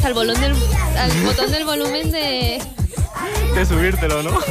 al botón del volumen de subírtelo, ¿no?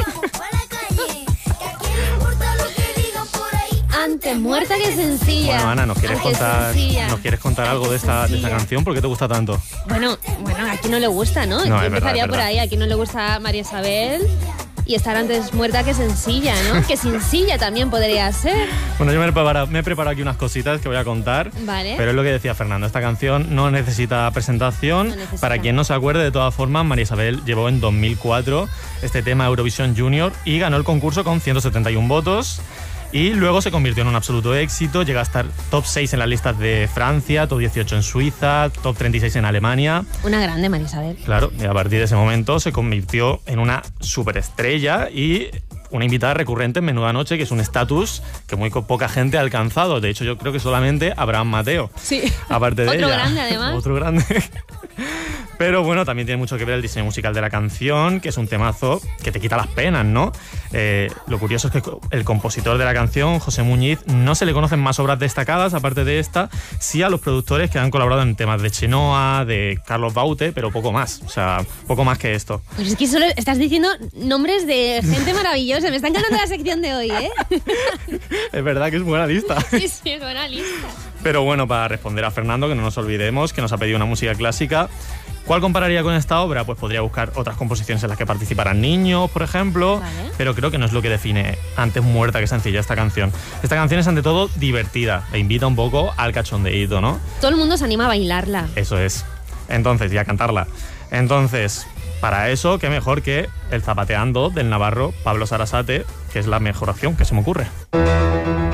Antes muerta que sencilla. Bueno, Ana, ¿nos quieres contar algo de esta canción? ¿Por qué te gusta tanto? Bueno, a quién no le gusta, ¿no? Yo empezaría por ahí. A quién no le gusta María Isabel y estar antes muerta que sencilla, ¿no? Que sencilla también podría ser. Bueno, yo me he preparado aquí unas cositas que voy a contar. Vale. Pero es lo que decía Fernando, esta canción no necesita presentación. Para quien no se acuerde, de todas formas, María Isabel llevó en 2004 este tema a Eurovisión Junior y ganó el concurso con 171 votos. Y luego se convirtió en un absoluto éxito, llega a estar top 6 en las listas de Francia, top 18 en Suiza, top 36 en Alemania. Una grande María Isabel. Claro, y a partir de ese momento se convirtió en una superestrella y una invitada recurrente en Menuda Noche, que es un estatus que muy poca gente ha alcanzado. De hecho, yo creo que solamente Abraham Mateo. Sí. Aparte de ella. Otro grande, además. Otro grande. Pero bueno, también tiene mucho que ver el diseño musical de la canción, que es un temazo que te quita las penas, ¿no? Lo curioso es que el compositor de la canción, José Muñiz, no se le conocen más obras destacadas, aparte de esta, sí a los productores que han colaborado en temas de Chenoa, de Carlos Baute, pero poco más, o sea, poco más que esto. Pues es que solo estás diciendo nombres de gente maravillosa, me está encantando la sección de hoy, ¿eh? Es verdad que es buena lista. Sí, es buena lista. Pero bueno, para responder a Fernando, que no nos olvidemos, que nos ha pedido una música clásica, ¿cuál compararía con esta obra? Pues podría buscar otras composiciones en las que participaran niños, por ejemplo, vale. Pero creo que no es lo que define antes muerta que sencilla esta canción. Esta canción es ante todo divertida, e invita un poco al cachondeíto, ¿no? Todo el mundo se anima a bailarla. Eso es. Entonces, y a cantarla. Entonces, para eso, qué mejor que el Zapateando del navarro Pablo Sarasate, que es la mejor opción que se me ocurre.